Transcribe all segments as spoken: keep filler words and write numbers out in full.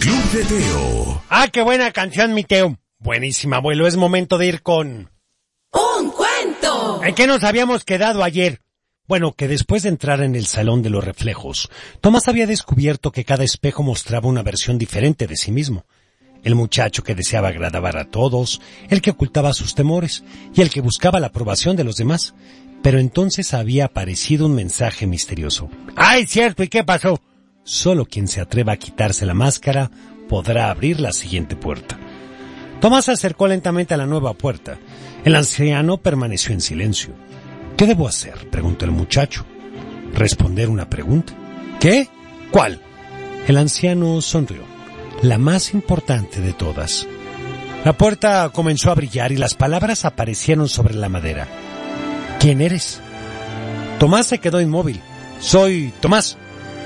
Club de Teo. Ah, qué buena canción, mi Teo. Buenísima, abuelo. Es momento de ir con... ¡Un cuento! ¿En qué nos habíamos quedado ayer? Bueno, que después de entrar en el salón de los reflejos, Tomás había descubierto que cada espejo mostraba una versión diferente de sí mismo. El muchacho que deseaba agradar a todos, el que ocultaba sus temores y el que buscaba la aprobación de los demás. Pero entonces había aparecido un mensaje misterioso. ¡Ay, cierto! ¿Y qué pasó? Solo quien se atreva a quitarse la máscara podrá abrir la siguiente puerta. Tomás se acercó lentamente a la nueva puerta. El anciano permaneció en silencio. ¿Qué debo hacer?, preguntó el muchacho. ¿Responder una pregunta? ¿Qué? ¿Cuál? El anciano sonrió. La más importante de todas. La puerta comenzó a brillar y las palabras aparecieron sobre la madera. ¿Quién eres? Tomás se quedó inmóvil. Soy Tomás.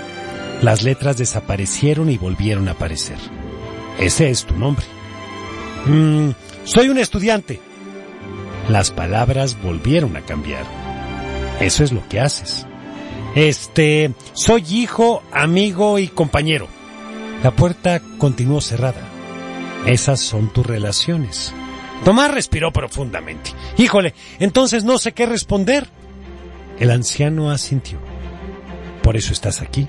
Las letras desaparecieron y volvieron a aparecer. Ese es tu nombre. Mm, soy un estudiante. Las palabras volvieron a cambiar. Eso es lo que haces. Este, soy hijo, amigo y compañero. La puerta continuó cerrada. Esas son tus relaciones. Tomás respiró profundamente. Híjole, entonces no sé qué responder. El anciano asintió. Por eso estás aquí.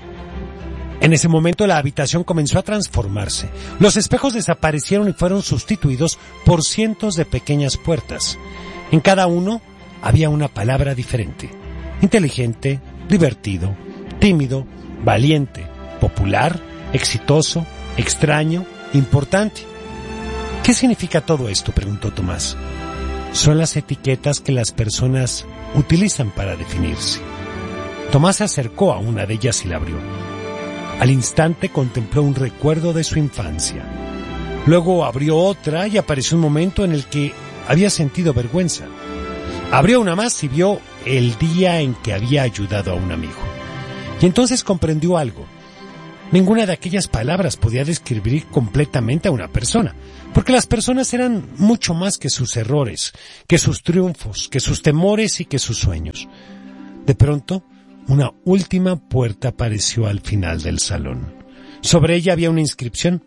En ese momento la habitación comenzó a transformarse. Los espejos desaparecieron y fueron sustituidos por cientos de pequeñas puertas. En cada uno había una palabra diferente. Inteligente, divertido, tímido, valiente, popular, exitoso, extraño, importante. ¿Qué significa todo esto?, preguntó Tomás. Son las etiquetas que las personas utilizan para definirse. Tomás se acercó a una de ellas y la abrió. Al instante contempló un recuerdo de su infancia. Luego abrió otra y apareció un momento en el que había sentido vergüenza. Abrió una más y vio el día en que había ayudado a un amigo. Y entonces comprendió algo. Ninguna de aquellas palabras podía describir completamente a una persona, porque las personas eran mucho más que sus errores, que sus triunfos, que sus temores y que sus sueños. De pronto, una última puerta apareció al final del salón. Sobre ella había una inscripción: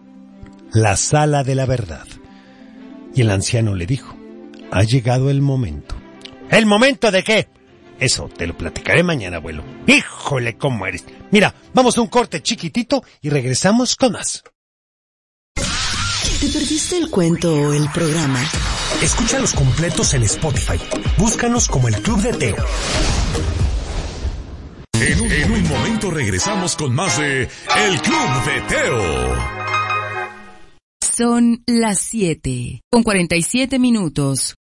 La Sala de la Verdad. Y el anciano le dijo: ha llegado el momento. ¿El momento de qué? Eso te lo platicaré mañana, abuelo. ¡Híjole, cómo eres! Mira, vamos a un corte chiquitito y regresamos con más. ¿Te perdiste el cuento o el programa? Escúchalos completos en Spotify. Búscanos como el Club de Teo. En un, en un momento regresamos con más de El Club de Teo. Son las siete, con cuarenta y siete minutos.